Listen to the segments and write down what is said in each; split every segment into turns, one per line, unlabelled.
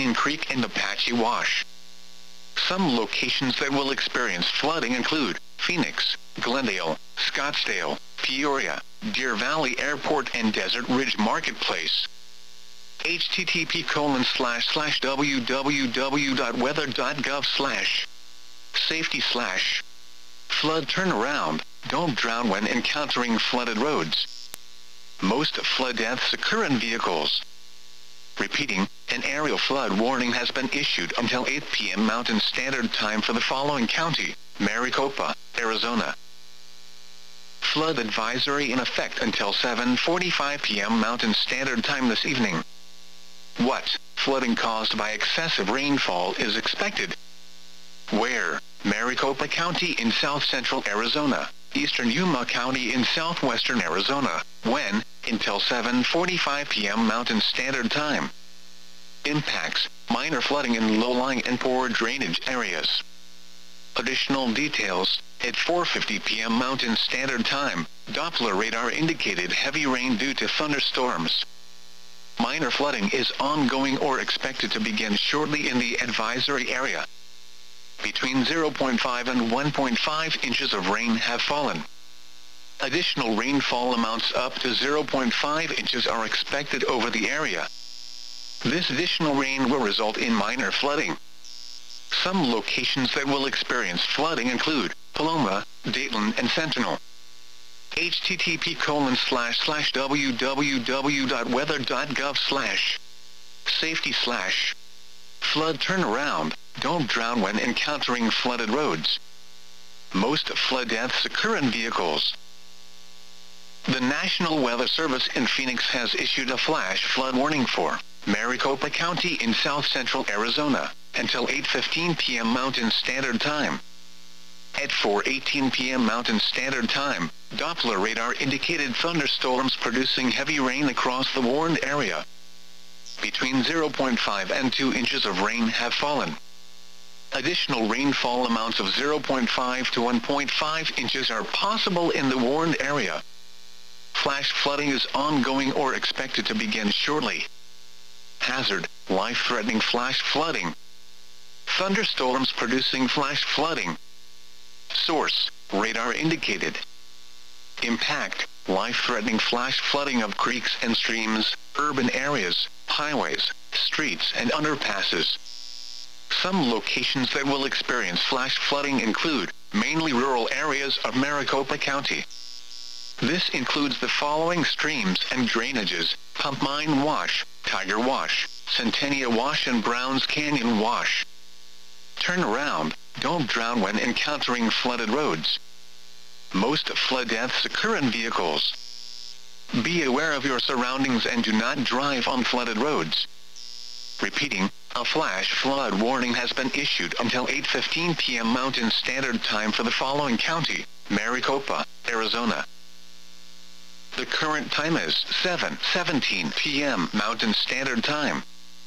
Spring Creek and Apache Wash. Some locations that will experience flooding include Phoenix, Glendale, Scottsdale, Peoria, Deer Valley Airport and Desert Ridge Marketplace. http://www.weather.gov/safety/ flood turnaround, don't drown when encountering flooded roads. Most flood deaths occur in vehicles. Repeating, an aerial flood warning has been issued until 8 p.m. Mountain Standard Time for the following county: Maricopa, Arizona. Flood advisory in effect until 7:45 p.m. Mountain Standard Time this evening. What flooding caused by excessive rainfall is expected? Where? Maricopa County in south-central Arizona, eastern Yuma County in southwestern Arizona. When? Until 7:45 p.m. Mountain Standard Time. Impacts: minor flooding in low-lying and poor drainage areas. Additional details: at 4:50 p.m. Mountain Standard Time, Doppler radar indicated heavy rain due to thunderstorms. Minor flooding is ongoing or expected to begin shortly in the advisory area. Between 0.5 and 1.5 inches of rain have fallen. Additional rainfall amounts up to 0.5 inches are expected over the area. This additional rain will result in minor flooding. Some locations that will experience flooding include Paloma, Dayton, and Sentinel. http://www.weather.gov/safety/ flood turnaround, don't drown when encountering flooded roads. Most flood deaths occur in vehicles. The National Weather Service in Phoenix has issued a flash flood warning for Maricopa County in south-central Arizona until 8:15 p.m. Mountain Standard Time. At 4:18 p.m. Mountain Standard Time, Doppler radar indicated thunderstorms producing heavy rain across the warned area. Between 0.5 and 2 inches of rain have fallen. Additional rainfall amounts of 0.5 to 1.5 inches are possible in the warned area. Flash flooding is ongoing or expected to begin shortly. Hazard: life-threatening flash flooding. Thunderstorms producing flash flooding. Source: radar indicated. Impact: life-threatening flash flooding of creeks and streams, urban areas, highways, streets and underpasses. Some locations that will experience flash flooding include mainly rural areas of Maricopa County. This includes the following streams and drainages: Pumpmine Wash, Tiger Wash, Centennia Wash and Browns Canyon Wash. Turnaround: don't drown when encountering flooded roads. Most flood deaths occur in vehicles. Be aware of your surroundings and do not drive on flooded roads. Repeating, a flash flood warning has been issued until 8:15 p.m. Mountain Standard Time for the following county: Maricopa, Arizona. The current time is 7:17 p.m. Mountain Standard Time.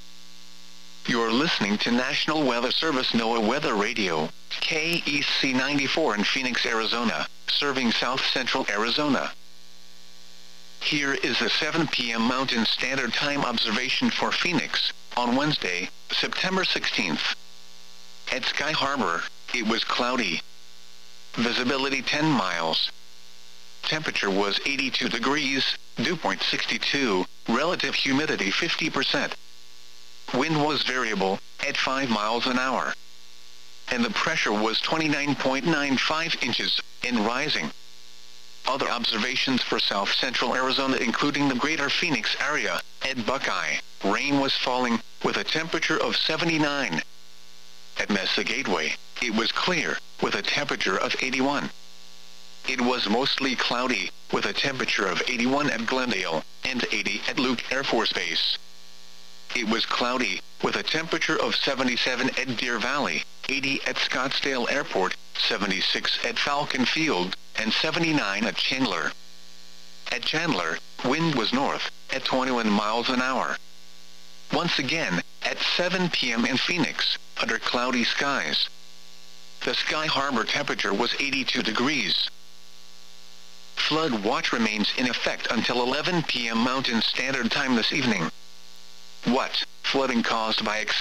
You're listening to National Weather Service NOAA Weather Radio, KEC 94 in Phoenix, Arizona, serving south-central Arizona. Here is the 7 p.m. Mountain Standard Time observation for Phoenix, on Wednesday, September 16th. At Sky Harbor, it was cloudy. Visibility 10 miles. Temperature was 82 degrees, dew point 62, relative humidity 50%. Wind was variable, at 5 miles an hour. And the pressure was 29.95 inches, and rising. Other observations for south-central Arizona including the greater Phoenix area. At Buckeye, rain was falling, with a temperature of 79. At Mesa Gateway, it was clear, with a temperature of 81. It was mostly cloudy, with a temperature of 81 at Glendale, and 80 at Luke Air Force Base. It was cloudy, with a temperature of 77 at Deer Valley, 80 at Scottsdale Airport, 76 at Falcon Field, and 79 at Chandler. At Chandler, wind was north, at 21 miles an hour. Once again, at 7 p.m. in Phoenix, under cloudy skies. The Sky Harbor temperature was 82 degrees. Flood watch remains in effect until 11 p.m. Mountain Standard Time this evening. What? Flooding caused by